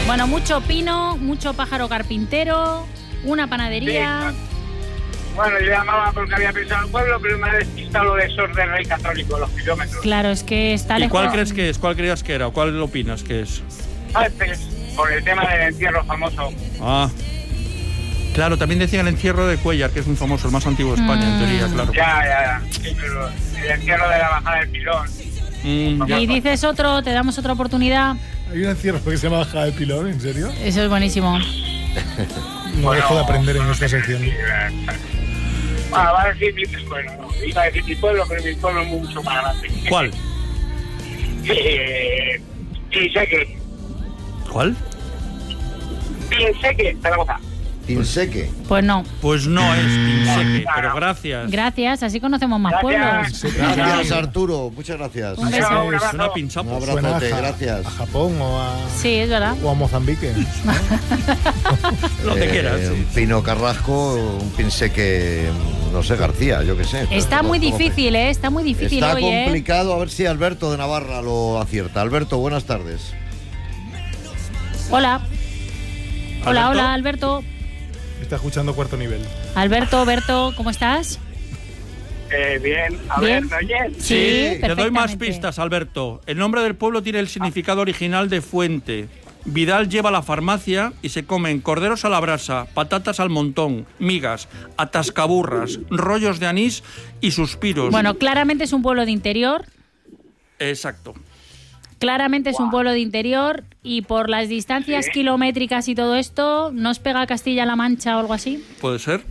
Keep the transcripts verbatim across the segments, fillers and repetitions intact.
Bueno, mucho pino, mucho pájaro carpintero, una panadería... Sí. Bueno, yo llamaba porque había pensado en pueblo, pero me ha despistado lo de esos del Rey Católico, los kilómetros. Claro, es que está ¿Y lejos. cuál crees que es? ¿Cuál creías que era? ¿O cuál opinas que es? Ah, pues, por el tema del entierro famoso. Ah. Claro, también decían el entierro de Cuéllar, que es muy famoso, el más antiguo de España, Mm. en teoría, claro. Ya, ya, ya. Sí, pero el entierro de la bajada del pilón. Mm, ya. Y dices otro, te damos otra oportunidad. Hay un encierro que se llama Bajada de Pilón, ¿en serio? Eso es buenísimo. No Bueno, dejo de aprender en esta sección. Ah, va a decir mi pueblo. Iba a decir mi pueblo, pero mi pueblo es mucho más grande. ¿Cuál? Eh, Pinseque. ¿Cuál? Pinseque, Zaragoza. Pinseque. Pues no. Pues no es Pinseque, pero gracias. Gracias, así conocemos más Gracias. pueblos. Gracias, Arturo. Muchas gracias. Un beso. Un abrazo. Suena Un pinchapo. abrazote, Suena a- gracias. A Japón o a, Sí, es verdad. o a Mozambique. Lo que Eh, quieras. Un Pino Carrasco, un Pinseque, no sé, García, yo qué sé. Está muy difícil, ¿eh? Está muy difícil Está hoy, ¿eh? complicado, a ver si Alberto de Navarra lo acierta. Alberto, buenas tardes. Hola. Hola, ¿Alberto? hola, Alberto. Está escuchando Cuarto Nivel. Alberto, Berto, ¿cómo estás? Eh, bien, a Bien. ver, ¿me oyes? Sí, Te doy más perfectamente. pistas, Alberto. El nombre del pueblo tiene el significado original de fuente. Vidal lleva a la farmacia y se comen corderos a la brasa, patatas al montón, migas, atascaburras, rollos de anís y suspiros. Bueno, claramente es un pueblo de interior. Exacto. Claramente es un pueblo de interior y por las distancias Sí. kilométricas y todo esto, ¿no os pega Castilla-La Mancha o algo así? ¿Puede ser?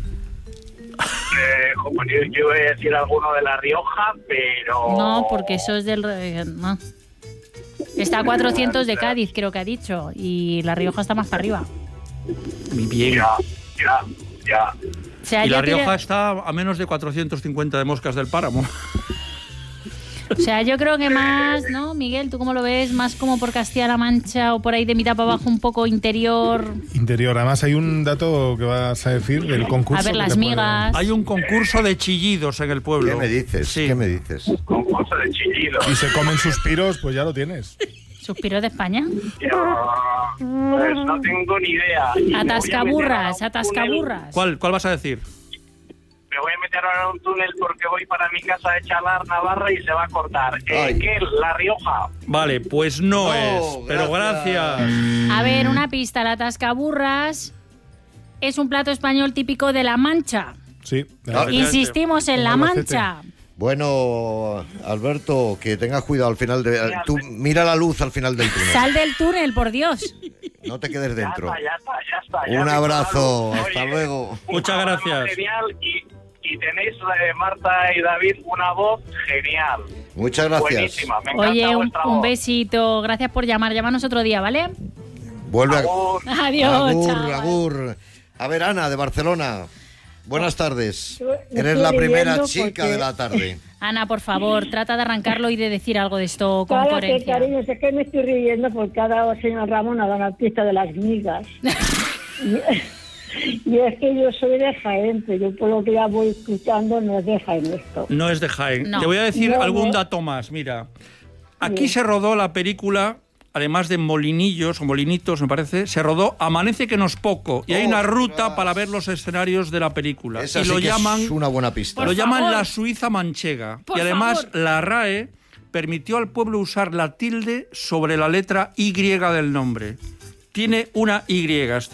Eh, como yo, yo voy a decir alguno de La Rioja, pero... No, porque eso es del... eh, No. Está a cuatrocientos de Cádiz, creo que ha dicho, y La Rioja está más para arriba. Muy bien. Ya, ya, ya. O sea, Y yo La te- Rioja está a menos de cuatrocientos cincuenta de Moscas del Páramo. O sea, yo creo que más, ¿no, Miguel? ¿Tú cómo lo ves? Más como por Castilla-La Mancha o por ahí de mitad para abajo, un poco interior. Interior. Además, hay un dato que vas a decir del concurso. A ver, que las te puede- migas. Hay un concurso de chillidos en el pueblo. ¿Qué me dices? Sí. ¿Qué me dices? Con cosas de chillido. Y se comen suspiros, pues ya lo tienes. Suspiros de España. Yo, pues no tengo ni idea. Y me voy a Atascaburras, meter ahora en un túnel. atascaburras. ¿Cuál, ¿Cuál vas a decir? Me voy a meter ahora en un túnel porque voy para mi casa de Chalar, Navarra, y se va a cortar. Eh, Ay. ¿Qué? La Rioja. Vale, pues no, No, es. Pero gracias. gracias. A ver, una pista. La atascaburras es un plato español típico de La Mancha. Sí. Ah, Insistimos en La Como Albacete. Mancha. Bueno, Alberto, que tengas cuidado al final de... Tú mira la luz al final del túnel. Sal del túnel, por Dios. No te quedes Ya dentro. está, ya está, ya está. ya Un está. abrazo, Oye, hasta luego. un Muchas programa gracias. Genial y, y tenéis, eh, Marta y David, una voz genial. Muchas gracias. Buenísima, me encanta Oye, un, vuestra un voz. besito. Gracias por llamar. Llámanos otro día, ¿vale? Vuelve a... Agur. Adiós. Agur, chaval. agur. A ver, Ana, de Barcelona. Buenas tardes. Me Eres estoy la primera riendo chica porque- de la tarde. Ana, por favor, trata de arrancarlo y de decir algo de esto con Para que, coherencia. cariño, sé que me estoy riendo porque ha dado el señor Ramón a la artista de las migas. y, y es que yo soy de Jaén, pero yo por lo que ya voy escuchando no es de Jaén esto. No es de Jaén. No. Te voy a decir No, algún no. dato más. Mira, aquí Bien. se rodó la película, además de Molinillos o Molinitos, me parece, se rodó Amanece que no es poco. Y hay una Ostras. ruta para ver los escenarios de la película. Esa y sí lo que llaman, es una buena pista. Por lo llaman favor. la Suiza manchega. Por y además favor. la R A E permitió al pueblo usar la tilde sobre la letra Y del nombre. Tiene una Y.